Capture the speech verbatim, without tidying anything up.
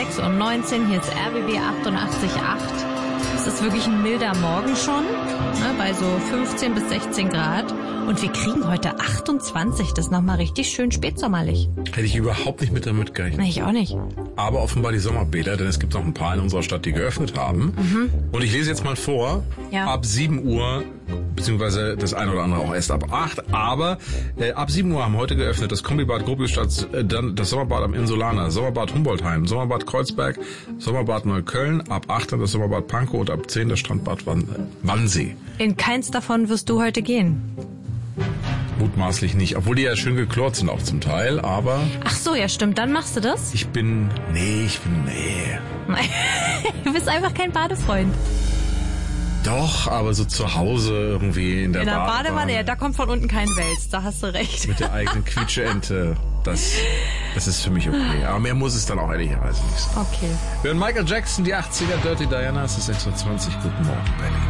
sechs Uhr neunzehn. Hier ist R B B achtundachtzig Komma acht. Es ist wirklich ein milder Morgen schon, ne, bei so fünfzehn bis sechzehn Grad. Und wir kriegen heute achtundzwanzig. Das ist nochmal richtig schön spätsommerlich. Hätte ich überhaupt nicht mit damit gerechnet. Nee, ich auch nicht. Aber offenbar die Sommerbäder, denn es gibt noch ein paar in unserer Stadt, die geöffnet haben. Mhm. Und ich lese jetzt mal vor, ja. ab sieben Uhr, beziehungsweise das eine oder andere auch erst ab acht, aber äh, ab sieben Uhr haben heute geöffnet das Kombibad Gropiusstadt, äh, dann das Sommerbad am Insulaner, Sommerbad Humboldtheim, Sommerbad Kreuzberg, Sommerbad Neukölln, ab acht dann das Sommerbad Pankow und ab zehn das Strandbad Wann- Wannsee. In keins davon wirst du heute gehen. Mutmaßlich nicht, obwohl die ja schön geklort sind auch zum Teil, aber... Ach so, ja stimmt, dann machst du das? Ich bin... Nee, ich bin... Nee. Du bist einfach kein Badefreund. Doch, aber so zu Hause irgendwie in der, in der Badewanne. Badewanne, ja, da kommt von unten kein Wels, da hast du recht. Mit der eigenen Quietscheente, das, das ist für mich okay. Aber mehr muss es dann auch ehrlicherweise nicht sein. Okay. Wir hören Michael Jackson, die achtziger, Dirty Diana, es ist sechs Uhr zwanzig. Guten Morgen, Berlin.